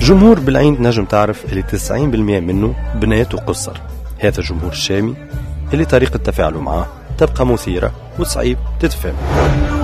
جمهور بالعين نجم تعرف اللي 90% منه بنيته قصر. هذا الجمهور الشامي اللي طريقة تفاعله معه تبقى مثيرة وصعيب تتفهم.